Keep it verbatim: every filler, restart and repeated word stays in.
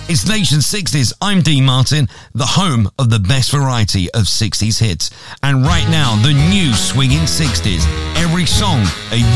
It's Nation sixties. I'm Dean Martin, the home of the best variety of sixties hits. And right now, the new Swinging sixties. Every song a